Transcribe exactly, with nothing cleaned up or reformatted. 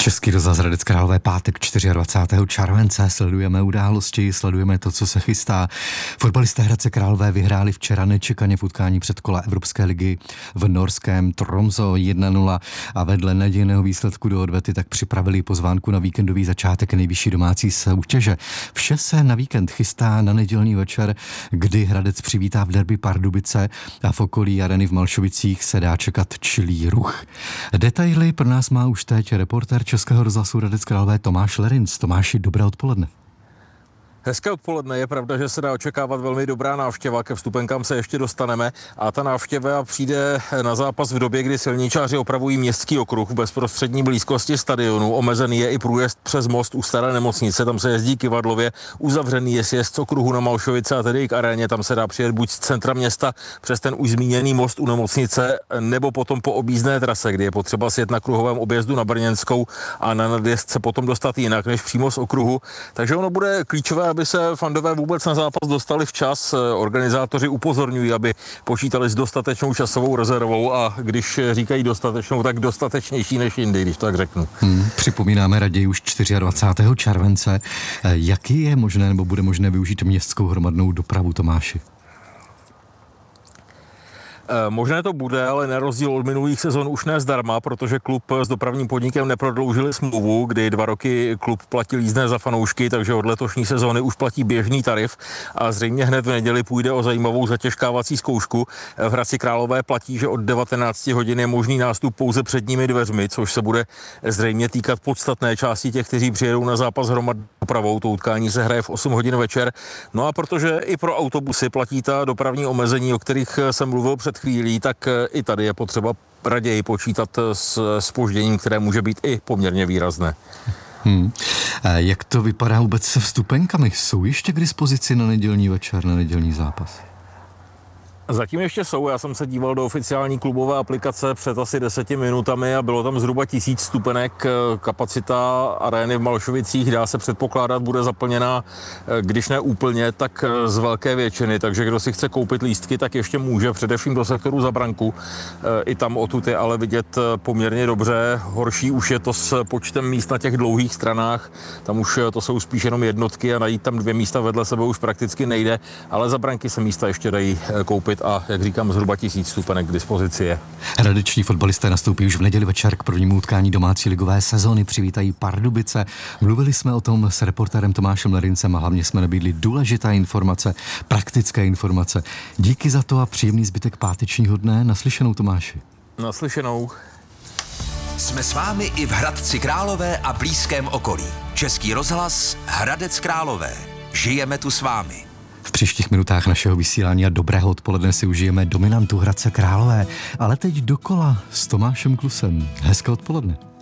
Český rozhlas Hradec Králové, pátek dvacátého čtvrtého července. Sledujeme události, sledujeme to, co se chystá. Fotbalisté Hradce Králové vyhráli včera nečekaně v utkání předkola Evropské ligy v norském Tromso jedna nula a vedle nadějného výsledku do odvety tak připravili pozvánku na víkendový začátek nejvyšší domácí soutěže. Vše se na víkend chystá na nedělní večer, kdy Hradec přivítá v derby Pardubice a v okolí areny v Malšovicích se dá čekat čilý ruch. Detaily pro nás má už teď reportér Českého rozhlasu Hradec Králové Tomáš Lerinc. Tomáši, dobré odpoledne. Hezké odpoledne, je pravda, že se dá očekávat velmi dobrá návštěva, ke vstupenkám se ještě dostaneme a ta návštěva přijde na zápas v době, kdy silničáři opravují městský okruh v bezprostřední blízkosti stadionu. Omezený je i průjezd přes most u staré nemocnice, tam se jezdí kyvadlově, uzavřený je sjezd z okruhu na Malšovice a tedy i k aréně, tam se dá přijet buď z centra města přes ten už zmíněný most u nemocnice, nebo potom po objízdné trase, kdy je potřeba sjet na kruhovém objezdu na Brněnskou a na nadjezd se potom dostat jinak než přímo z okruhu. Takže ono bude klíčové, aby se fandové vůbec na zápas dostali včas. Organizátoři upozorňují, aby počítali s dostatečnou časovou rezervou a když říkají dostatečnou, tak dostatečnější než jindy, když tak řeknu. Hmm, připomínáme raději už dvacátého čtvrtého července. Jaký je možné nebo bude možné využít městskou hromadnou dopravu, Tomáši? Možné to bude, ale na rozdíl od minulých sezon už ne zdarma, protože klub s dopravním podnikem neprodloužili smlouvu, kdy dva roky klub platil jízdné za fanoušky, takže od letošní sezóny už platí běžný tarif a zřejmě hned v neděli půjde o zajímavou zatěžkávací zkoušku. V Hradci Králové platí, že od devatenácti hodin je možný nástup pouze předními dveřmi, což se bude zřejmě týkat podstatné části těch, kteří přijedou na zápas hromadnou dopravou. To utkání se hraje v osm hodin večer. No a protože i pro autobusy platí ta dopravní omezení, o kterých jsem mluvil před chvílí, tak i tady je potřeba raději počítat s zpožděním, které může být i poměrně výrazné. Hmm. Jak to vypadá vůbec se vstupenkami? Jsou ještě k dispozici na nedělní večer, na nedělní zápas? Zatím ještě jsou, já jsem se díval do oficiální klubové aplikace před asi deseti minutami a bylo tam zhruba tisíc vstupenek. Kapacita arény v Malšovicích, dá se předpokládat, bude zaplněná, když ne úplně, tak z velké většiny, takže kdo si chce koupit lístky, tak ještě může, především do sektoru za branku. I tam odtud je ale vidět poměrně dobře, horší už je to s počtem míst na těch dlouhých stranách, tam už to jsou spíš jenom jednotky a najít tam dvě místa vedle sebe už prakticky nejde, ale za branky se místa ještě dají koupit. A jak říkám, zhruba tisíc vstupenek k dispozici je. Hradeční fotbalisté nastoupí už v neděli večer k prvnímu utkání domácí ligové sezóny, přivítají Pardubice. Mluvili jsme o tom s reportérem Tomášem Lerincem a hlavně jsme nabídli důležité informace, praktické informace. Díky za to a příjemný zbytek pátečního dne. Naslyšenou, Tomáši. Naslyšenou. Jsme s vámi i v Hradci Králové a blízkém okolí. Český rozhlas Hradec Králové. Žijeme tu s vámi. V příštích minutách našeho vysílání a dobrého odpoledne si užijeme dominantu Hradce Králové, ale teď dokola s Tomášem Klusem. Hezké odpoledne.